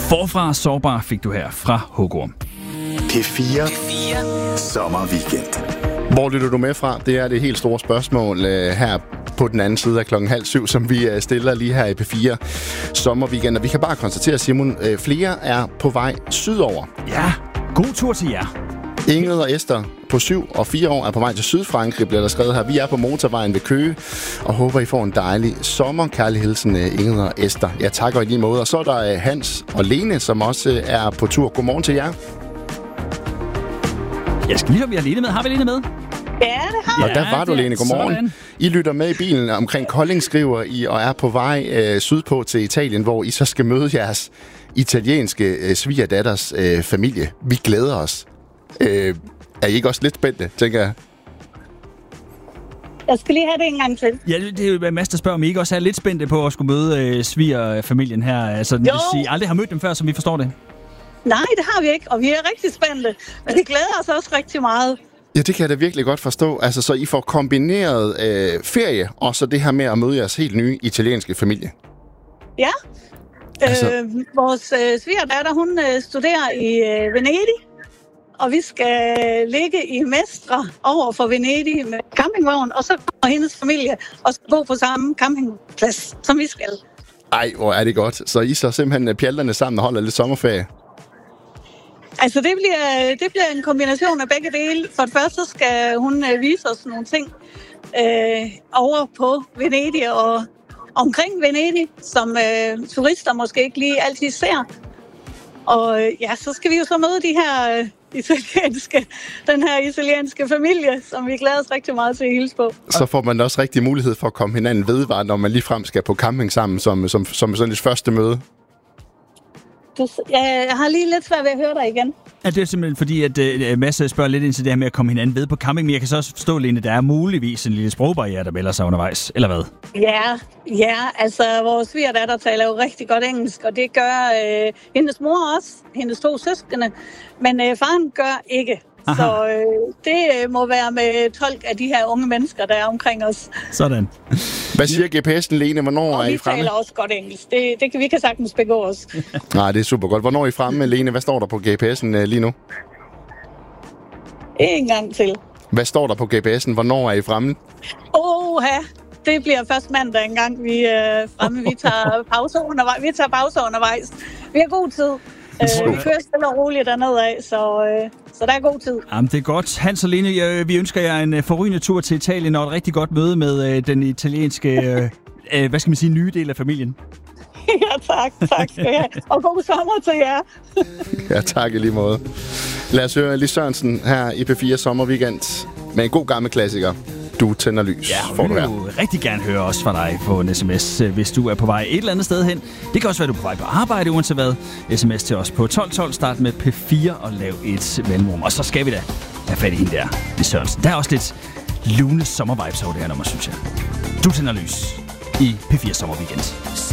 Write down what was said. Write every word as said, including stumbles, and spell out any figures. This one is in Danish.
Forfra sårbar fik du her fra Hugo. P fire, P fire. Sommerweekend. Hvor lytter du med fra? Det er det helt store spørgsmål øh, her på den anden side af klokken halv syv, som vi øh, stiller lige her i P fire Sommerweekend. Og vi kan bare konstatere, Simon, øh, flere er på vej sydover. Ja, god tur til jer. Ingrid og Esther på syv og fire år er på vej til Sydfrankrig, bliver der skrevet her. Vi er på motorvejen ved Køge og håber, I får en dejlig sommer. Kærlig hilsen, Ingrid og Esther. Jeg takker I lige måde. Og så er der Hans og Lene, som også er på tur. Godmorgen til jer. Jeg skal lige høre, om vi har Lene med. Har vi Lene med? Ja, det har Og der var du, Lene. Godmorgen. Sådan. I lytter med i bilen omkring Kolding, skriver I, og er på vej øh, sydpå til Italien, hvor I så skal møde jeres italienske øh, svigerdatters øh, familie. Vi glæder os. Øh, er I ikke også lidt spændte, tænker jeg? Jeg skal lige have det en gang til. Ja, det er jo Mads, der spørger, om I ikke også er lidt spændte på at skulle møde øh, svigerfamilien her. Altså, det vil sige, I aldrig har mødt dem før, som vi forstår det. Nej, det har vi ikke, og vi er rigtig spændte. Men vi glæder os også rigtig meget. Ja, det kan jeg da virkelig godt forstå. Altså, så I får kombineret øh, ferie, og så det her med at møde jeres helt nye italienske familie. Ja. Altså... Øh, vores øh, svigerdatter, hun øh, studerer i øh, Venedig. Og vi skal ligge i Mestre over for Venedig med campingvogn. Og så kommer hendes familie og skal bo på samme campingplads, som vi skal. Ej, hvor er det godt. Så I så simpelthen pjalterne sammen og holder lidt sommerferie? Altså, det bliver, det bliver en kombination af begge dele. For det første så skal hun øh, vise os nogle ting øh, over på Venedig og omkring Venedig, som øh, turister måske ikke lige altid ser. Og øh, ja, så skal vi jo så møde de her øh, italienske, den her italienske familie, som vi glæder os rigtig meget til at hilse på. Så får man også rigtig mulighed for at komme hinanden ved, når man ligefrem skal på camping sammen, som, som, som sådan et første møde. Du, jeg, jeg har lige lidt svært ved at høre dig igen. Ja, det er simpelthen fordi, at uh, Mads spørger lidt ind til det her med at komme hinanden ved på camping, men jeg kan så også forstå, Lene, der er muligvis en lille sprogbarriere, der melder sig undervejs, eller hvad? Ja, ja, altså vores svigerdatter taler jo rigtig godt engelsk, og det gør øh, hendes mor også, hendes to søskende, men øh, faren gør ikke. Aha. Så øh, det øh, må være med tolk af de her unge mennesker, der er omkring os. Sådan. Hvad siger G P S'en, Lene? Hvornår og er I fremme? vi taler også godt engelsk. Det, det kan vi kan sagtens begå os. Nej, det er super godt. Hvornår er I fremme, Lene? Hvad står der på G P S'en lige nu? En gang til. Hvad står der på G P S'en? Hvornår er I fremme? Åh, det bliver først mandag engang, vi er fremme. Vi tager pauser undervejs. Vi tager pauser undervejs. Vi har god tid. Øh, vi kører stille og roligt dernede af, så, øh, så der er god tid. Jamen, det er godt. Hans og Lene, øh, vi ønsker jer en øh, forrygende tur til Italien og et rigtig godt møde med øh, den italienske, øh, øh, hvad skal man sige, nye del af familien. Ja, tak. Tak skal jeg. Og god sommer til jer. Ja, tak i lige måde. Lad os høre Lis Sørensen her i P fire Sommerweekend med en god gammel klassiker. Du tænder lys. Ja, får vi du vil her. jo rigtig gerne høre også fra dig på en sms, hvis du er på vej et eller andet sted hen. Det kan også være, du er på vej på arbejde, uanset hvad. Sms til os på tolv tolv, start med P fire og lav et mellemrum. Og så skal vi da have fat i hende der, Lis Sørensen. Der er også lidt lune sommervibes over det her nummer, synes jeg. Du tænder lys i P fire Sommerweekend.